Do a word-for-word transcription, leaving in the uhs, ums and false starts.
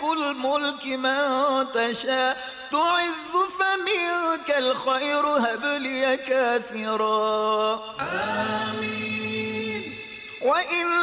الملك من تشاء تعز فمنك الخير هب لي كاثرا آمين. وإن